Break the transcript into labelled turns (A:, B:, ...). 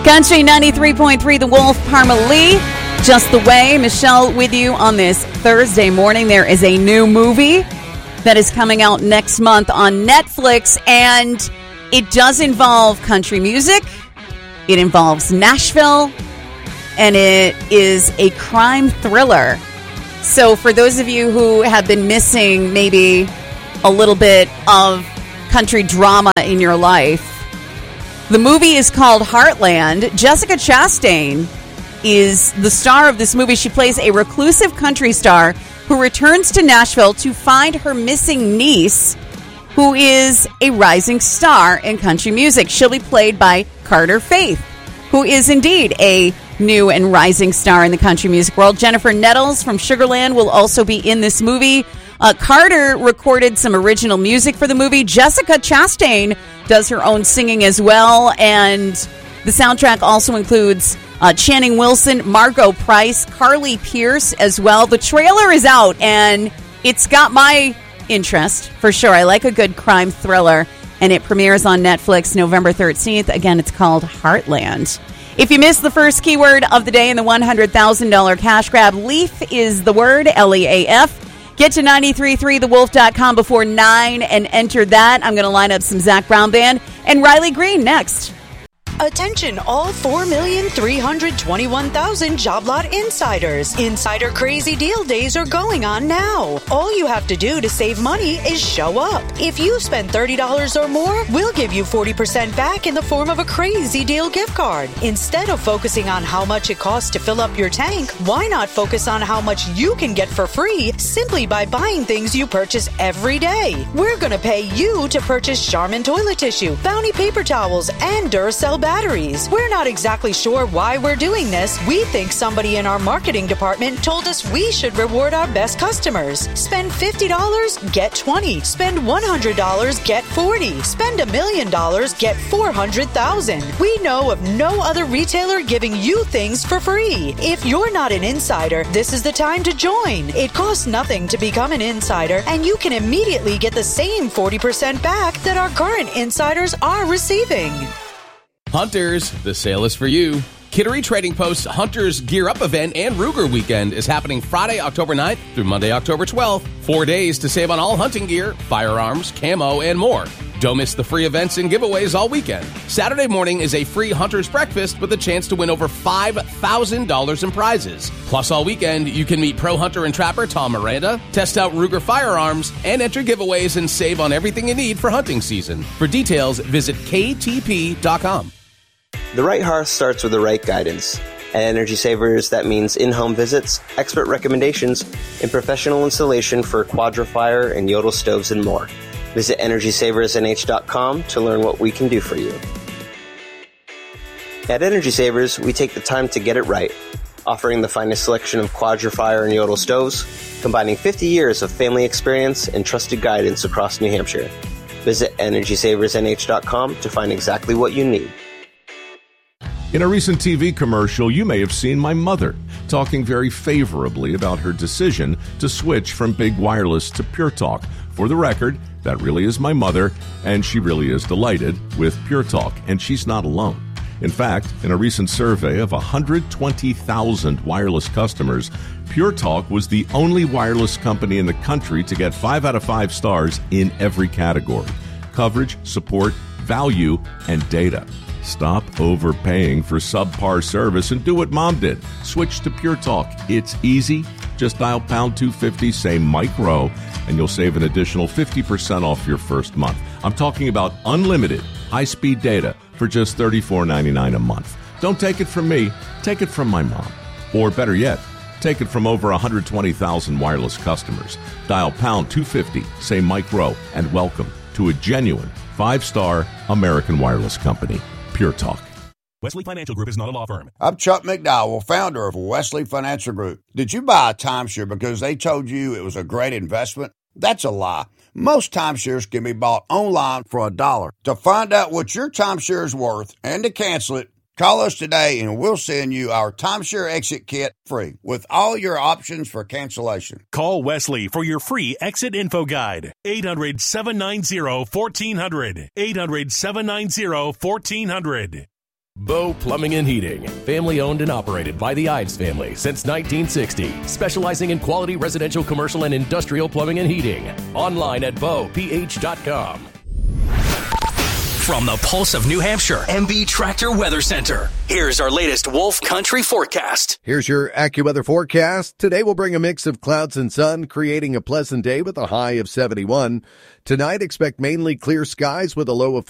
A: Country 93.3, The Wolf, Parma Lee. Just the Way. Michelle with you on this Thursday morning. There is a new movie that is coming out next month on Netflix, and it does involve country music. It involves Nashville, and it is a crime thriller. So for those of you who have been missing maybe a little bit of country drama in your life, the movie is called Heartland. Jessica Chastain is the star of this movie. She plays a reclusive country star who returns to Nashville to find her missing niece, who is a rising star in country music. She'll be played by Carter Faith, who is indeed a new and rising star in the country music world. Jennifer Nettles from Sugarland will also be in this movie. Carter recorded some original music for the movie. Jessica Chastain does her own singing as well, and the soundtrack also includes Channing Wilson, Margot Price, Carly Pierce as well. The trailer is out, and it's got my interest for sure. I like a good crime thriller, and it premieres on Netflix November 13th. Again, it's called Heartland. If you missed the first keyword of the day in the $100,000 cash grab, LEAF is the word, L-E-A-F. Get to 933thewolf.com before 9 and enter that. I'm going to line up some Zac Brown Band and Riley Green next.
B: Attention all 4,321,000 Job Lot insiders. Insider Crazy Deal Days are going on now. All you have to do to save money is show up. If you spend $30 or more, we'll give you 40% back in the form of a Crazy Deal gift card. Instead of focusing on how much it costs to fill up your tank, why not focus on how much you can get for free simply by buying things you purchase every day? We're going to pay you to purchase Charmin toilet tissue, Bounty paper towels, and Duracell batteries. We're not exactly sure why we're doing this. We think somebody in our marketing department told us we should reward our best customers. Spend $50, get 20. Spend $100, get 40. Spend $1 million, get 400,000. We know of no other retailer giving you things for free. If you're not an insider, this is the time to join. It costs nothing to become an insider, and you can immediately get the same 40% back that our current insiders are receiving.
C: Hunters, the sale is for you. Kittery Trading Post's Hunters Gear Up event and Ruger Weekend is happening Friday, October 9th through Monday, October 12th. 4 days to save on all hunting gear, firearms, camo, and more. Don't miss the free events and giveaways all weekend. Saturday morning is a free Hunter's Breakfast with a chance to win over $5,000 in prizes. Plus, all weekend, you can meet pro hunter and trapper Tom Miranda, test out Ruger firearms, and enter giveaways and save on everything you need for hunting season. For details, visit ktp.com.
D: The right hearth starts with the right guidance. At Energy Savers, that means in-home visits, expert recommendations, and professional installation for Quadra-Fire and Yodel stoves and more. Visit EnergySaversNH.com to learn what we can do for you. At Energy Savers, we take the time to get it right, offering the finest selection of Quadra-Fire and Yodel stoves, combining 50 years of family experience and trusted guidance across New Hampshire. Visit EnergySaversNH.com to find exactly what you need.
E: In a recent TV commercial, you may have seen my mother talking very favorably about her decision to switch from Big Wireless to Pure Talk. For the record, that really is my mother, and she really is delighted with Pure Talk, and she's not alone. In fact, in a recent survey of 120,000 wireless customers, Pure Talk was the only wireless company in the country to get 5 out of 5 stars in every category: coverage, support, value, and data. Stop overpaying for subpar service and do what Mom did. Switch to Pure Talk. It's easy. Just dial pound 250, say Mike Rowe, and you'll save an additional 50% off your first month. I'm talking about unlimited high-speed data for just $34.99 a month. Don't take it from me. Take it from my mom. Or better yet, take it from over 120,000 wireless customers. Dial pound 250, say Mike Rowe, and welcome to a genuine 5-star American wireless company. Pure Talk.
F: Wesley Financial Group is not a law firm.
G: I'm Chuck McDowell, founder of Wesley Financial Group. Did you buy a timeshare because they told you it was a great investment? That's a lie. Most timeshares can be bought online for $1. To find out what your timeshare is worth and to cancel it, call us today and we'll send you our timeshare exit kit free with all your options for cancellation.
F: Call Wesley for your free exit info guide. 800-790-1400. 800-790-1400. Bow Plumbing and Heating, family owned and operated by the Ives family since 1960, specializing in quality residential, commercial, and industrial plumbing and heating. Online at bowph.com.
H: From the Pulse of New Hampshire, MB Tractor Weather Center. Here's our latest Wolf Country forecast.
I: Here's your AccuWeather forecast. Today will bring a mix of clouds and sun, creating a pleasant day with a high of 71. Tonight, expect mainly clear skies with a low of